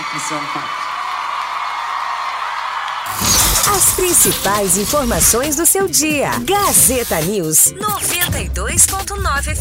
As principais informações do seu dia. Gazeta News 92.9